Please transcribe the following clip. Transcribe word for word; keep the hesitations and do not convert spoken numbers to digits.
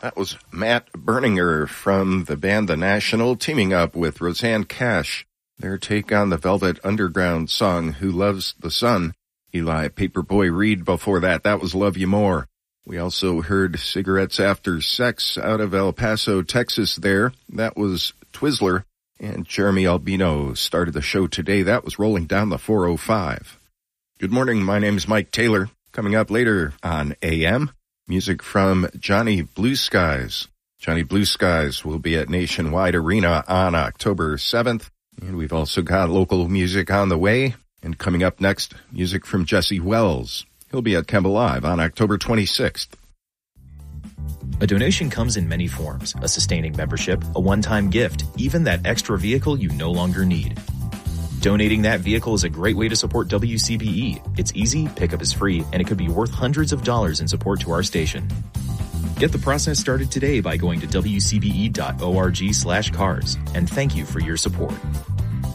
That was Matt Berninger from the band The National, teaming up with Roseanne Cash. Their take on the Velvet Underground song, Who Loves the Sun. Eli Paperboy Reed before that. That was Love You More. We also heard Cigarettes After Sex out of El Paso, Texas there. That was Twizzler. And Jeremy Albino started the show today. That was Rolling Down the four oh five. Good morning. My name is Mike Taylor. Coming up later on A M, music from Johnny Blue Skies. Johnny Blue Skies will be at Nationwide Arena on October seventh. And we've also got local music on the way. And coming up next, music from Jesse Wells. He'll be at Kemba Live on October twenty-sixth. A donation comes in many forms: a sustaining membership, a one-time gift, even that extra vehicle you no longer need. Donating that vehicle is a great way to support W C B E. It's easy, pickup is free, and it could be worth hundreds of dollars in support to our station. Get the process started today by going to W C B E dot org slash cars. And thank you for your support.